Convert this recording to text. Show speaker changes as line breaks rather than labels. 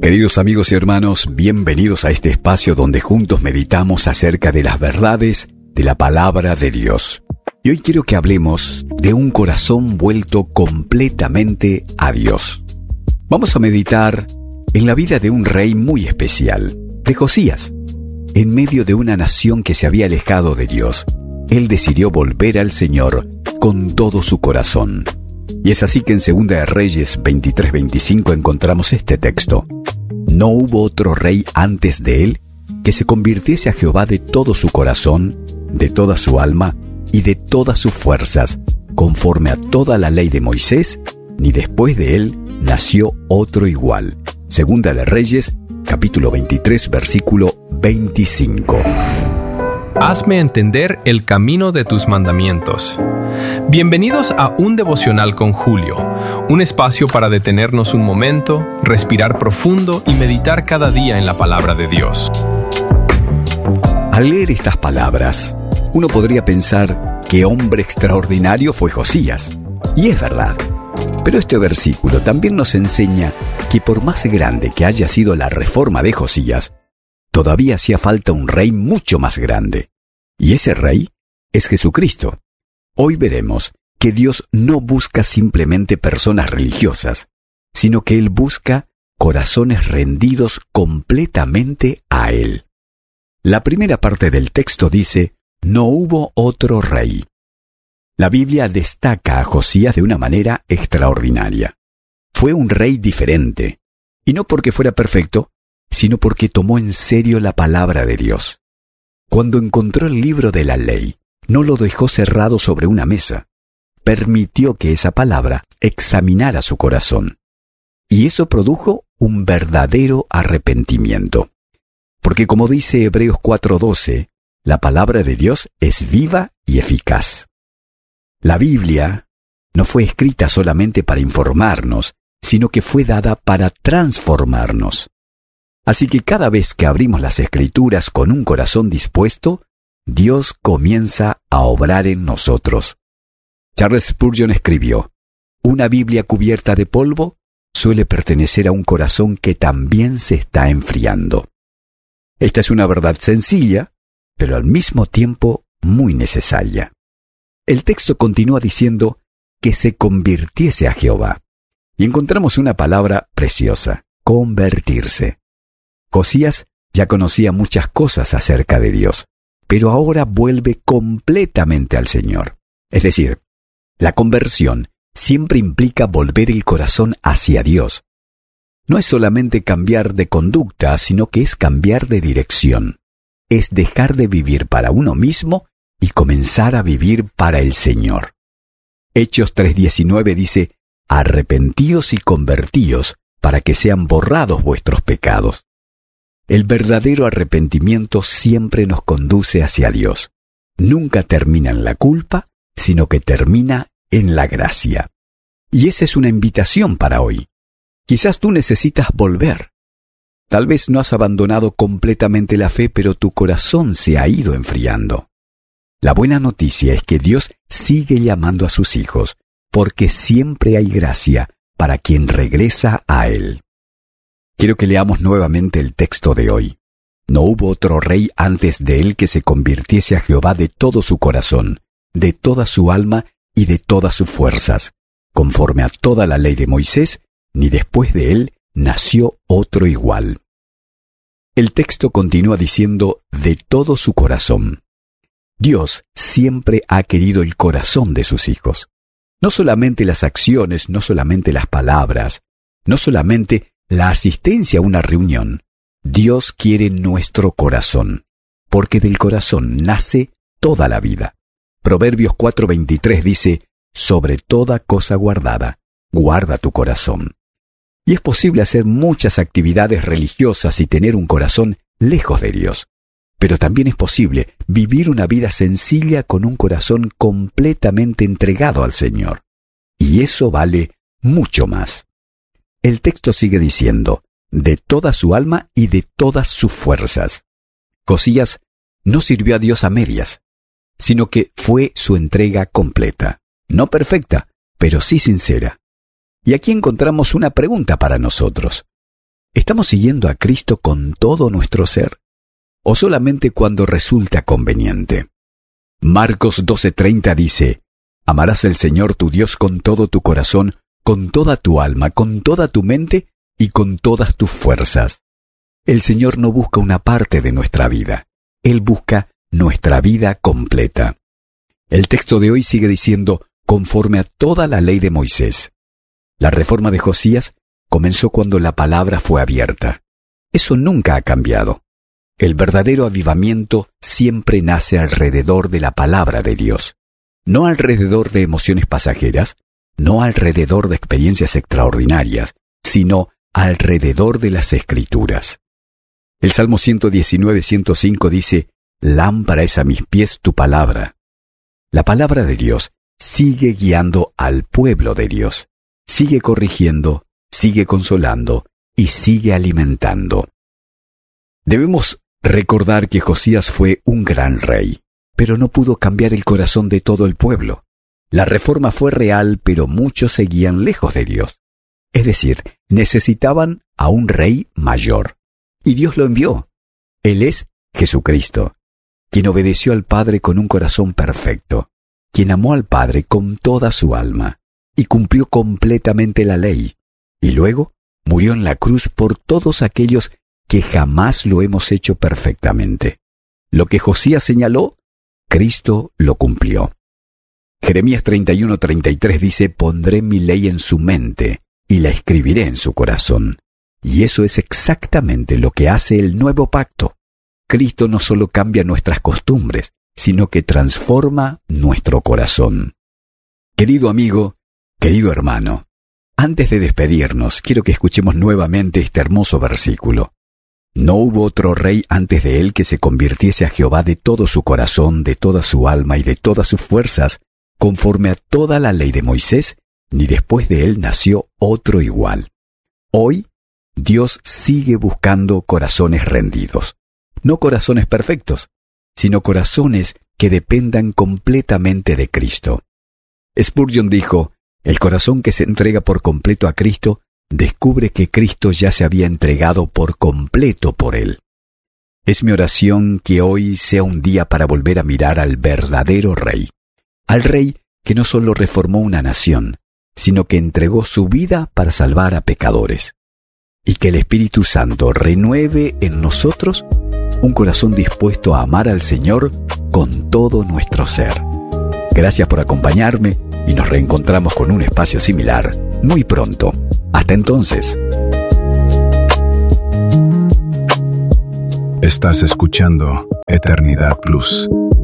Queridos amigos y hermanos, bienvenidos a este espacio donde juntos meditamos acerca de las verdades de la palabra de Dios. Y hoy quiero que hablemos de un corazón vuelto completamente a Dios. Vamos a meditar en la vida de un rey muy especial, de Josías. En medio de una nación que se había alejado de Dios, él decidió volver al Señor con todo su corazón. Y es así que en 2 de Reyes 23-25 encontramos este texto. No hubo otro rey antes de él que se convirtiese a Jehová de todo su corazón, de toda su alma y de todas sus fuerzas, conforme a toda la ley de Moisés, ni después de él nació otro igual. 2 de Reyes, capítulo 23, versículo 25.
Hazme entender el camino de tus mandamientos. Bienvenidos a Un Devocional con Julio, un espacio para detenernos un momento, respirar profundo y meditar cada día en la palabra de Dios.
Al leer estas palabras, uno podría pensar qué hombre extraordinario fue Josías. Y es verdad. Pero este versículo también nos enseña que por más grande que haya sido la reforma de Josías, todavía hacía falta un rey mucho más grande. Y ese rey es Jesucristo. Hoy veremos que Dios no busca simplemente personas religiosas, sino que Él busca corazones rendidos completamente a Él. La primera parte del texto dice, no hubo otro rey. La Biblia destaca a Josías de una manera extraordinaria. Fue un rey diferente, y no porque fuera perfecto, sino porque tomó en serio la palabra de Dios. Cuando encontró el libro de la ley, no lo dejó cerrado sobre una mesa. Permitió que esa palabra examinara su corazón. Y eso produjo un verdadero arrepentimiento. Porque como dice Hebreos 4:12, la palabra de Dios es viva y eficaz. La Biblia no fue escrita solamente para informarnos, sino que fue dada para transformarnos. Así que cada vez que abrimos las Escrituras con un corazón dispuesto, Dios comienza a obrar en nosotros. Charles Spurgeon escribió, una Biblia cubierta de polvo suele pertenecer a un corazón que también se está enfriando. Esta es una verdad sencilla, pero al mismo tiempo muy necesaria. El texto continúa diciendo que se convirtiese a Jehová. Y encontramos una palabra preciosa, convertirse. Josías ya conocía muchas cosas acerca de Dios, pero ahora vuelve completamente al Señor. Es decir, la conversión siempre implica volver el corazón hacia Dios. No es solamente cambiar de conducta, sino que es cambiar de dirección. Es dejar de vivir para uno mismo y comenzar a vivir para el Señor. Hechos 3:19 dice, arrepentíos y convertíos para que sean borrados vuestros pecados. El verdadero arrepentimiento siempre nos conduce hacia Dios. Nunca termina en la culpa, sino que termina en la gracia. Y esa es una invitación para hoy. Quizás tú necesitas volver. Tal vez no has abandonado completamente la fe, pero tu corazón se ha ido enfriando. La buena noticia es que Dios sigue llamando a sus hijos, porque siempre hay gracia para quien regresa a Él. Quiero que leamos nuevamente el texto de hoy. No hubo otro rey antes de él que se convirtiese a Jehová de todo su corazón, de toda su alma y de todas sus fuerzas, conforme a toda la ley de Moisés, ni después de él nació otro igual. El texto continúa diciendo de todo su corazón. Dios siempre ha querido el corazón de sus hijos. No solamente las acciones, no solamente las palabras, no solamente la asistencia a una reunión. Dios quiere nuestro corazón, porque del corazón nace toda la vida. Proverbios 4:23 dice, sobre toda cosa guardada, guarda tu corazón. Y es posible hacer muchas actividades religiosas y tener un corazón lejos de Dios. Pero también es posible vivir una vida sencilla con un corazón completamente entregado al Señor. Y eso vale mucho más. El texto sigue diciendo, de toda su alma y de todas sus fuerzas. Josías no sirvió a Dios a medias, sino que fue su entrega completa. No perfecta, pero sí sincera. Y aquí encontramos una pregunta para nosotros. ¿Estamos siguiendo a Cristo con todo nuestro ser? ¿O solamente cuando resulta conveniente? Marcos 12:30 dice: Amarás al Señor tu Dios con todo tu corazón, con toda tu alma, con toda tu mente y con todas tus fuerzas. El Señor no busca una parte de nuestra vida. Él busca nuestra vida completa. El texto de hoy sigue diciendo: conforme a toda la ley de Moisés. La reforma de Josías comenzó cuando la palabra fue abierta. Eso nunca ha cambiado. El verdadero avivamiento siempre nace alrededor de la palabra de Dios, no alrededor de emociones pasajeras, no alrededor de experiencias extraordinarias, sino alrededor de las Escrituras. El Salmo 119:105 dice: Lámpara es a mis pies tu palabra. La palabra de Dios sigue guiando al pueblo de Dios, sigue corrigiendo, sigue consolando y sigue alimentando. Debemos recordar que Josías fue un gran rey, pero no pudo cambiar el corazón de todo el pueblo. La reforma fue real, pero muchos seguían lejos de Dios. Es decir, necesitaban a un rey mayor. Y Dios lo envió. Él es Jesucristo, quien obedeció al Padre con un corazón perfecto, quien amó al Padre con toda su alma, y cumplió completamente la ley, y luego murió en la cruz por todos aquellos que jamás lo hemos hecho perfectamente. Lo que Josías señaló, Cristo lo cumplió. Jeremías 31:33 dice: Pondré mi ley en su mente y la escribiré en su corazón. Y eso es exactamente lo que hace el nuevo pacto. Cristo no solo cambia nuestras costumbres, sino que transforma nuestro corazón. Querido amigo, querido hermano, antes de despedirnos, quiero que escuchemos nuevamente este hermoso versículo. No hubo otro rey antes de él que se convirtiese a Jehová de todo su corazón, de toda su alma y de todas sus fuerzas, conforme a toda la ley de Moisés, ni después de él nació otro igual. Hoy, Dios sigue buscando corazones rendidos. No corazones perfectos, sino corazones que dependan completamente de Cristo. Spurgeon dijo: el corazón que se entrega por completo a Cristo descubre que Cristo ya se había entregado por completo por él. Es mi oración que hoy sea un día para volver a mirar al verdadero Rey, al Rey que no solo reformó una nación, sino que entregó su vida para salvar a pecadores, y que el Espíritu Santo renueve en nosotros un corazón dispuesto a amar al Señor con todo nuestro ser. Gracias por acompañarme y nos reencontramos con un espacio similar muy pronto. Hasta entonces.
Estás escuchando Eternidad Plus.